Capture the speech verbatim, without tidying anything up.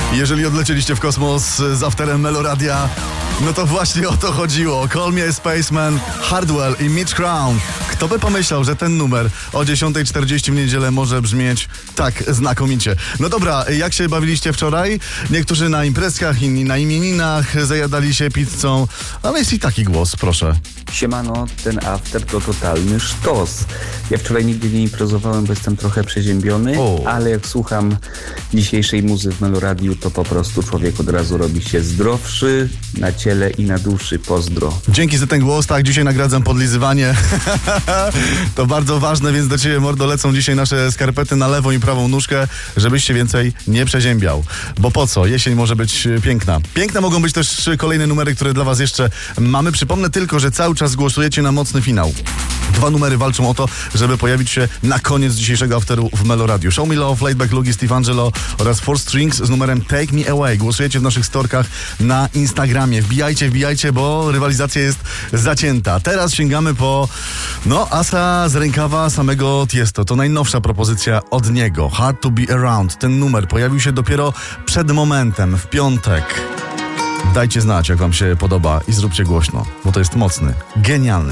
Jeżeli odlecieliście w kosmos z afterem Meloradia, no to właśnie o to chodziło. Call Me a Spaceman, Hardwell i Mitch Crown. Kto by pomyślał, że ten numer o dziesiąta czterdzieści w niedzielę może brzmieć tak znakomicie. No dobra, jak się bawiliście wczoraj? Niektórzy na imprezkach, inni na imieninach, zajadali się pizzą, ale jest i taki głos, proszę. Siemano, ten after to totalny sztos. Ja wczoraj nigdy nie imprezowałem, bo jestem trochę przeziębiony, O. ale jak słucham dzisiejszej muzy w Meloradiu, to po prostu człowiek od razu robi się zdrowszy na ciele i na duszy. Pozdro. Dzięki za ten głos, tak, dzisiaj nagradzam podlizywanie. To bardzo ważne, więc do ciebie, mordo, lecą dzisiaj nasze skarpety na lewą i prawą nóżkę, żebyś się więcej nie przeziębiał. Bo po co? Jesień może być piękna. Piękne mogą być też kolejne numery, które dla was jeszcze mamy. Przypomnę tylko, że cały czas głosujecie na mocny finał. Dwa numery walczą o to, żeby pojawić się na koniec dzisiejszego afteru w Meloradiu. Show Me Love, Laidback Luke, Steve Angelo oraz Four Strings z numerem Take Me Away. Głosujecie w naszych storkach na Instagramie. Wbijajcie, wbijajcie, bo rywalizacja jest zacięta. Teraz sięgamy po, no, asa z rękawa samego Tiesto. To najnowsza propozycja od niego. Hard to be around. Ten numer pojawił się dopiero przed momentem, w piątek. Dajcie znać, jak wam się podoba i zróbcie głośno, bo to jest mocny, genialny